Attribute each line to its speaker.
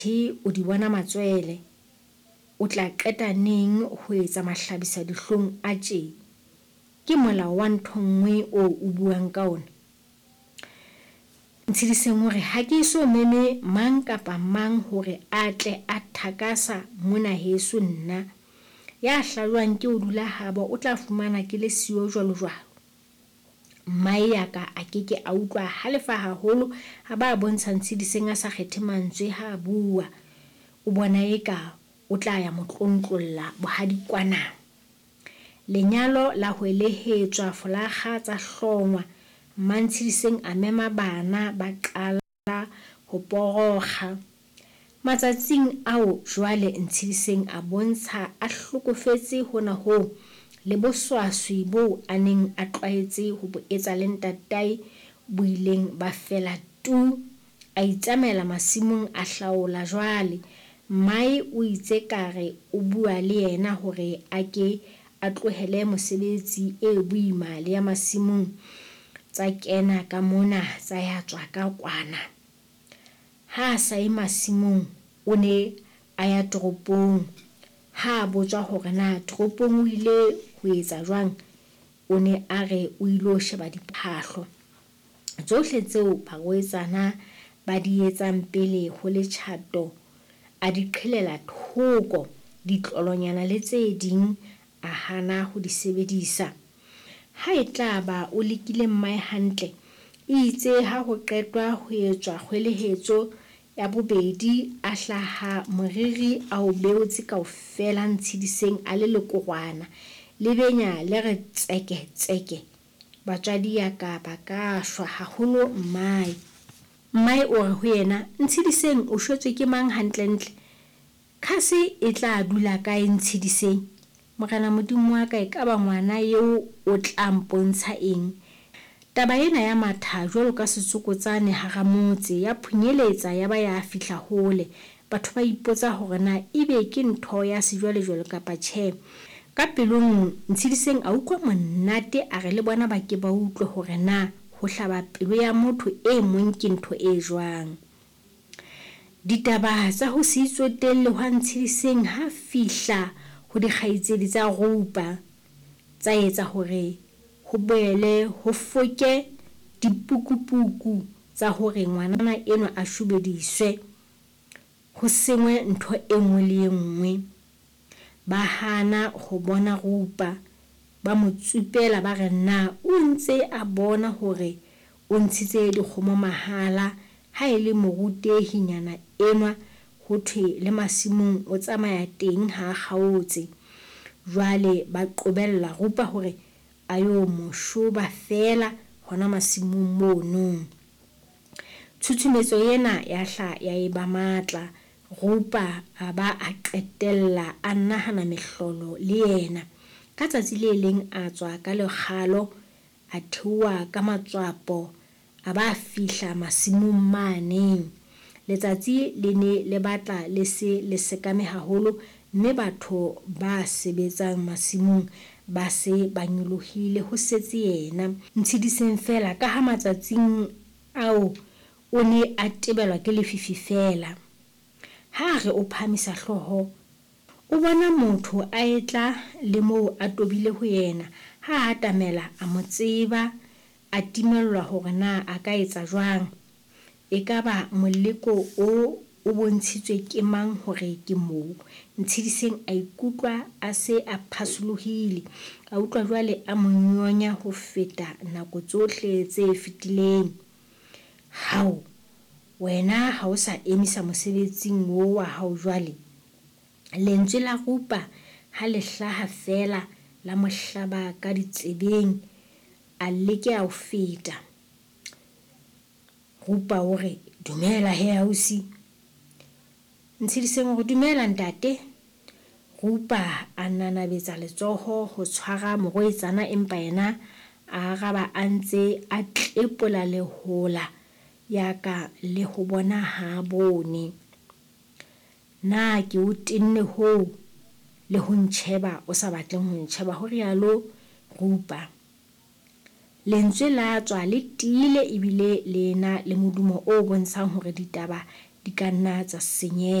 Speaker 1: o di bona matswele, o tla qeta neng ho etsa mahlabisa dihlong a tje? Ke molao wa ntho nngwe o buang ka ona. Ntshediseng hore ha ke so meme mang kapa mang hore a tle a thakasa mona heso nna. Ya hlalwang ke o dula habo o tla fumana ke le siyo jwalo jwalo. Mmae ya ka a keke a utlwa halefa haholo ha ba bontsha Ntshediseng a sa kgethe mantswe ha bua. O bona eka o tla ya motlontlollla bohadi kwana. Lenyalo la hwelehetswa folakga tsa hlongwa. Ntshediseng a mema bana ba qala ho porokga. Matsatsing ao jwale Ntshediseng a bontsha a hlokofetse hona ho le boswaswi bo a neng a tlwaetse ho bo etsa le ntatae bo ileng ba fela tu. A itsamela masimong a hlaola jwale. Mmae o itse kare o bua le yena hore a ke a tlohele mosebetsi e boima le ya masimong tsa kena ka mona tsa ya tswa ka kwana. Ha sa e masimong o ne a ya toropong. Ha botswa hore na toropong o ile ho etsa jwang, o ne a re o ilo sheba diphahlo tsohle tseo barwetsana ba di etsang pele ho le tjhato. A di qhelela thoko ditlolonyana le tse ding a hana ho di sebedisa. Ha e tla ba o lekile mmae hantle, itse ha ho qetwa ho etswa kgwelehetso ya bobedi a hlaha moriri a o beotse kaofela Ntshediseng a le lekorwana le benya le re tseke tseke. Batswadi ya ka ba ka shwa haholo mmae. Mmae o re ho yena, Ntshediseng o shwetswe ke mang hantlentle? Khase e tla dula kae Ntshediseng? Morena Modimo wa ka, e ka ba ngwana eo o tla mpontsha eng? Taba ena ya matha jwalo ka setsokotsane hara motse ya phunyeletsa ya ba ya fihla hole. Batho ba ipotsa hore na ebe ke ntho ya sejwalejwale kapa tjhe. Ka pelong Ntshediseng a utlwa monate a re le bona ba ke ba utlwe hore na ho hlaba pelo ya motho e mong ke ntho e jwang. Ditaba tsa ho se itsotelle hwa Ntshediseng ha fihla ho dikgaitsedi tsa Roupa tsa etsa hore ho boele ho foke dipukupuku tsa hore ngwanana eno a shubediswe, ho sengwe ntho e nngwe le e nngwe. Ba hana ho bona Roupa, ba mo tsupela ba re na o ntse a bona hore o ntshitse dikgomo mahala, ha e le morutehinyana enwa ho thwe le masimong o tsamaya teng ha kgaotse. Jwale ba qobella Roupa hore ayo moshoba fela hona masimong mono. Tshutshumetso ena ya hla ya eba matla. Roupa a ba a qetella a nahana mehlolo le yena. Ka tsatsi le leng a tswa ka lekgalo, a theoha ka matswapo, a ba fihla masimong mane. Letsatsi le ne le batla le se le sekame haholo, mme batho ba sebetsang masimong ba se ba nyolohile ho setse yena Ntshediseng fela, ka ha matsatsing ao o ne a tebelwa ke lefifi fela. Ha re o phamisa hlooho, o bona motho a etla le moo a tobile ho yena. Ha atamela a mo tseba, a timellwa hore na a ka etsa jwang. E ka ba moleko o bontshitswe ke mang hore ke moo. Ntshediseng a ikutlwa a se a phasolohile, a utlwa jwale a monyonya ho feta nako tsohle tse fetileng. Hao, wena ha o sa emisa mosebetsing wo wa hao jwale. Lentswe la Roupa ha le hlaha fela la mohlaba ka ditsebeng, a leke a o feta. Roupa o re, dumela he ausi. Ntshediseng o re, dumela ntate. Roupa a nanabetsa letsoho ho tshwara morwetsana, empa yena a araba a ntse a tlepola lehola ya ka le ho bona ha bone. Na ke o tenne ho le ho ntjheba o sa batleng ho ntjheba, ho rialo Roupa. Lentswe la tswa le tiile ebile lena le modumo o bontshang hore ditaba di ka nna tsa senyeha.